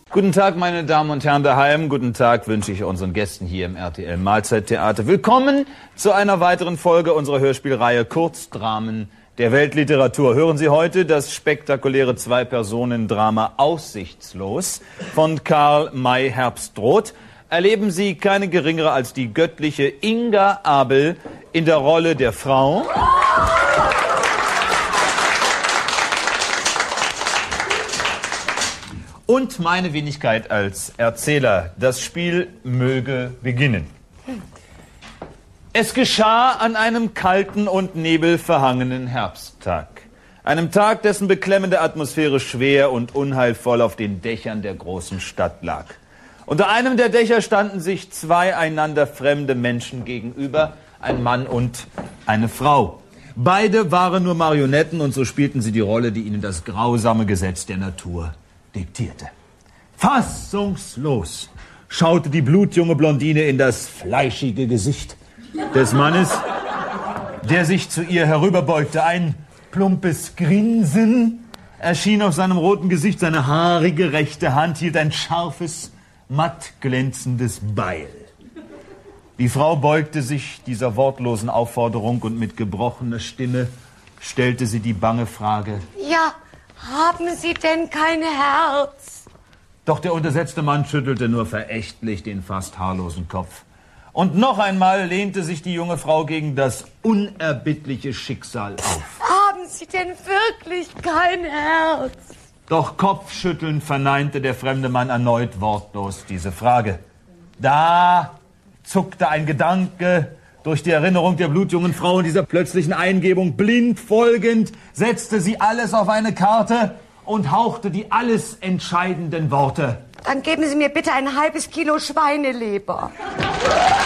Guten Tag, meine Damen und Herren daheim. Guten Tag wünsche ich unseren Gästen hier im RTL Mahlzeittheater. Willkommen zu einer weiteren Folge unserer Hörspielreihe Kurzdramen der Weltliteratur. Hören Sie heute das spektakuläre Zwei-Personen-Drama Aussichtslos von Karl May Herbstroth. Erleben Sie keine geringere als die göttliche Inga Abel in der Rolle der Frau. Und meine Wenigkeit als Erzähler. Das Spiel möge beginnen. Es geschah an einem kalten und nebelverhangenen Herbsttag. Einem Tag, dessen beklemmende Atmosphäre schwer und unheilvoll auf den Dächern der großen Stadt lag. Unter einem der Dächer standen sich zwei einander fremde Menschen gegenüber, ein Mann und eine Frau. Beide waren nur Marionetten und so spielten sie die Rolle, die ihnen das grausame Gesetz der Natur diktierte. Fassungslos schaute die blutjunge Blondine in das fleischige Gesicht des Mannes, der sich zu ihr herüberbeugte. Ein plumpes Grinsen erschien auf seinem roten Gesicht. Seine haarige rechte Hand hielt ein scharfes, matt glänzendes Beil. Die Frau beugte sich dieser wortlosen Aufforderung und mit gebrochener Stimme stellte sie die bange Frage: Ja, haben Sie denn kein Herz? Doch der untersetzte Mann schüttelte nur verächtlich den fast haarlosen Kopf. Und noch einmal lehnte sich die junge Frau gegen das unerbittliche Schicksal auf. Haben Sie denn wirklich kein Herz? Doch kopfschüttelnd verneinte der fremde Mann erneut wortlos diese Frage. Da zuckte ein Gedanke durch die Erinnerung der blutjungen Frau. In dieser plötzlichen Eingebung, blind folgend, setzte sie alles auf eine Karte und hauchte die alles entscheidenden Worte. Dann geben Sie mir bitte ein halbes Kilo Schweineleber.